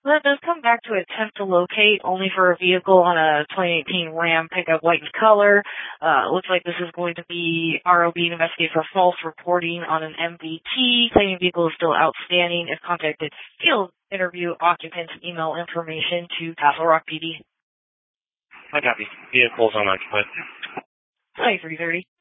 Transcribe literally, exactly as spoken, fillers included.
Well, it does come back to attempt to locate only for a vehicle on a twenty eighteen Ram pickup white in color. Uh, looks like this is going to be R O B investigate for false reporting on an M V T. Claiming vehicle is still outstanding. If contacted, field interview occupants and email information to Castle Rock P D. I copy. Vehicles unoccupied. twenty-three thirty.